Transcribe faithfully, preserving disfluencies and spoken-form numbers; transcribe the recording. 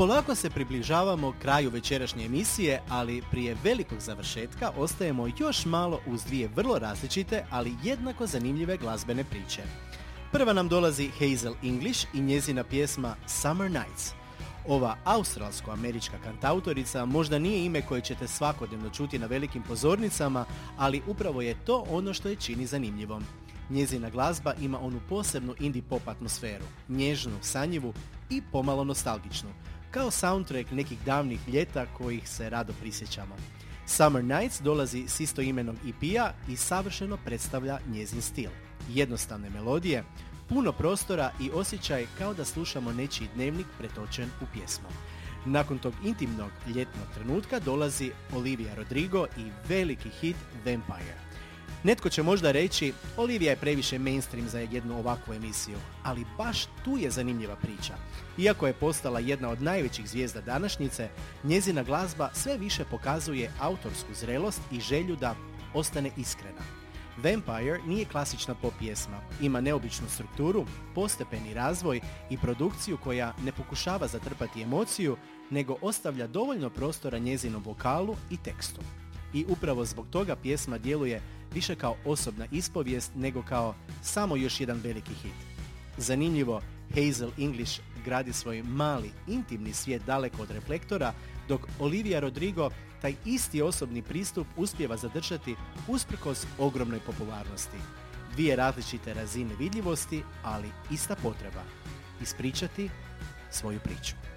Polako se približavamo kraju večerašnje emisije, ali prije velikog završetka ostajemo još malo uz dvije vrlo različite, ali jednako zanimljive glazbene priče. Prva nam dolazi Hazel English i njezina pjesma Summer Nights. Ova australsko-američka kantautorica možda nije ime koje ćete svakodnevno čuti na velikim pozornicama, ali upravo je to ono što je čini zanimljivom. Njezina glazba ima onu posebnu indie pop atmosferu, nježnu, sanjivu i pomalo nostalgičnu, kao soundtrack nekih davnih ljeta kojih se rado prisjećamo. Summer Nights dolazi s istoimenog E P-a i savršeno predstavlja njezin stil. Jednostavne melodije, puno prostora i osjećaj kao da slušamo nečiji dnevnik pretočen u pjesmu. Nakon tog intimnog ljetnog trenutka dolazi Olivia Rodrigo i veliki hit Vampire. Netko će možda reći, Olivia je previše mainstream za jednu ovakvu emisiju, ali baš tu je zanimljiva priča. Iako je postala jedna od najvećih zvijezda današnjice, njezina glazba sve više pokazuje autorsku zrelost i želju da ostane iskrena. Vampire nije klasična pop pjesma, ima neobičnu strukturu, postepeni razvoj i produkciju koja ne pokušava zatrpati emociju, nego ostavlja dovoljno prostora njezinom vokalu i tekstu. I upravo zbog toga pjesma djeluje više kao osobna ispovijest nego kao samo još jedan veliki hit. Zanimljivo, Hazel English gradi svoj mali, intimni svijet daleko od reflektora, dok Olivia Rodrigo taj isti osobni pristup uspijeva zadržati usprkos ogromnoj popularnosti. Dvije različite razine vidljivosti, ali ista potreba – ispričati svoju priču.